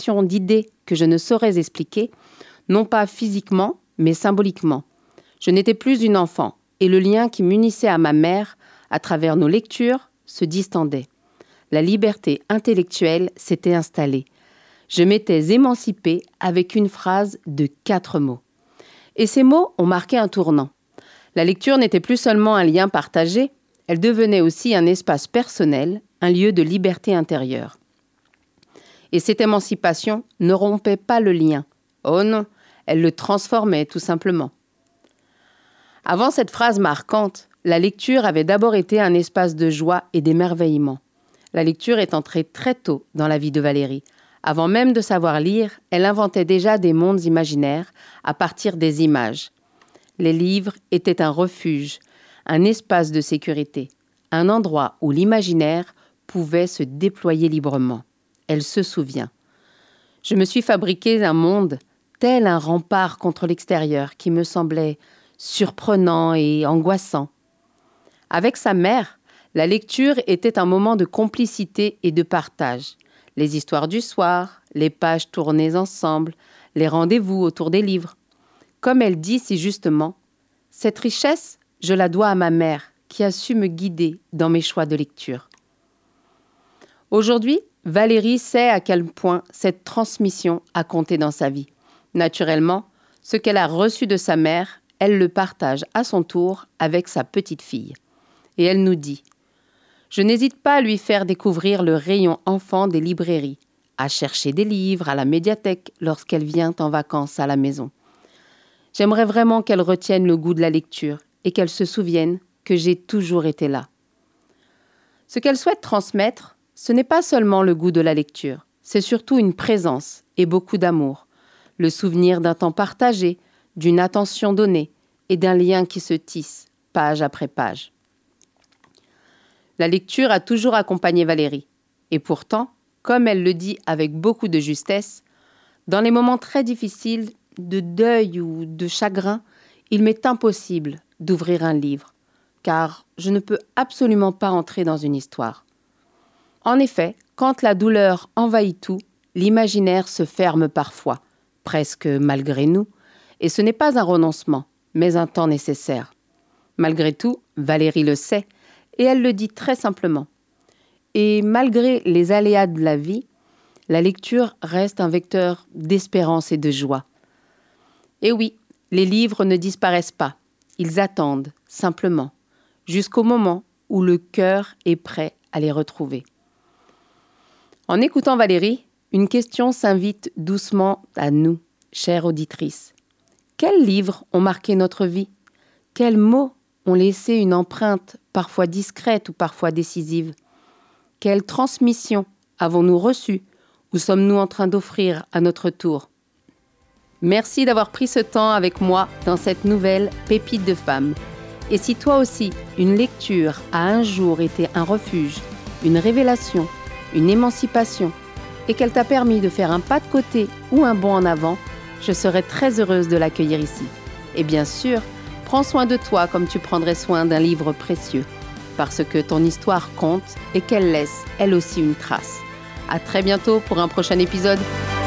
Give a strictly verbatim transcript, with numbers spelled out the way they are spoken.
d'idées que je ne saurais expliquer, non pas physiquement, mais symboliquement. Je n'étais plus une enfant, et le lien qui m'unissait à ma mère, à travers nos lectures, se distendait. La liberté intellectuelle s'était installée. Je m'étais émancipée avec une phrase de quatre mots. Et ces mots ont marqué un tournant. La lecture n'était plus seulement un lien partagé, elle devenait aussi un espace personnel, un lieu de liberté intérieure. Et cette émancipation ne rompait pas le lien. Oh non, elle le transformait tout simplement. Avant cette phrase marquante, la lecture avait d'abord été un espace de joie et d'émerveillement. La lecture est entrée très tôt dans la vie de Valérie. Avant même de savoir lire, elle inventait déjà des mondes imaginaires à partir des images. Les livres étaient un refuge, un espace de sécurité, un endroit où l'imaginaire pouvait se déployer librement. Elle se souvient. Je me suis fabriqué un monde tel un rempart contre l'extérieur qui me semblait surprenant et angoissant. Avec sa mère, la lecture était un moment de complicité et de partage. Les histoires du soir, les pages tournées ensemble, les rendez-vous autour des livres. Comme elle dit si justement, cette richesse, je la dois à ma mère qui a su me guider dans mes choix de lecture. Aujourd'hui, Valérie sait à quel point cette transmission a compté dans sa vie. Naturellement, ce qu'elle a reçu de sa mère, elle le partage à son tour avec sa petite fille. Et elle nous dit « Je n'hésite pas à lui faire découvrir le rayon enfant des librairies, à chercher des livres à la médiathèque lorsqu'elle vient en vacances à la maison. J'aimerais vraiment qu'elle retienne le goût de la lecture et qu'elle se souvienne que j'ai toujours été là. » Ce qu'elle souhaite transmettre, ce n'est pas seulement le goût de la lecture, c'est surtout une présence et beaucoup d'amour, le souvenir d'un temps partagé, d'une attention donnée et d'un lien qui se tisse, page après page. La lecture a toujours accompagné Valérie. Et pourtant, comme elle le dit avec beaucoup de justesse, dans les moments très difficiles de deuil ou de chagrin, il m'est impossible d'ouvrir un livre, car je ne peux absolument pas entrer dans une histoire. En effet, quand la douleur envahit tout, l'imaginaire se ferme parfois, presque malgré nous, et ce n'est pas un renoncement, mais un temps nécessaire. Malgré tout, Valérie le sait, et elle le dit très simplement. Et malgré les aléas de la vie, la lecture reste un vecteur d'espérance et de joie. Et oui, les livres ne disparaissent pas, ils attendent, simplement, jusqu'au moment où le cœur est prêt à les retrouver. En écoutant Valérie, une question s'invite doucement à nous, chères auditrices. Quels livres ont marqué notre vie ? Quels mots ont laissé une empreinte, parfois discrète ou parfois décisive ? Quelle transmission avons-nous reçue ou sommes-nous en train d'offrir à notre tour ? Merci d'avoir pris ce temps avec moi dans cette nouvelle pépite de femme. Et si toi aussi, une lecture a un jour été un refuge, une révélation, une émancipation, et qu'elle t'a permis de faire un pas de côté ou un bond en avant, je serai très heureuse de l'accueillir ici. Et bien sûr, prends soin de toi comme tu prendrais soin d'un livre précieux, parce que ton histoire compte et qu'elle laisse, elle aussi, une trace. À très bientôt pour un prochain épisode.